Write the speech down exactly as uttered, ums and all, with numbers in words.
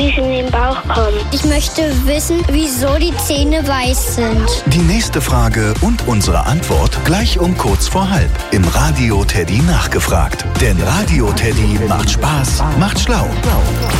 wie sie in den Bauch kommen. Ich möchte wissen, wieso die Zähne weiß sind. Die nächste Frage und unsere Antwort gleich um kurz vor halb im Radio Teddy nachgefragt. Denn Radio Teddy macht Spaß, macht schlau.